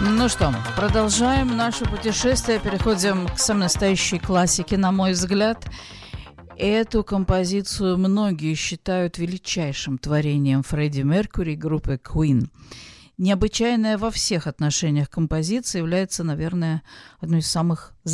Ну что, продолжаем наше путешествие, переходим к самой настоящей классике, на мой взгляд. Эту композицию многие считают величайшим творением Фредди Меркьюри и группы Queen. Необычайная во всех отношениях композиция является, наверное, одной из самых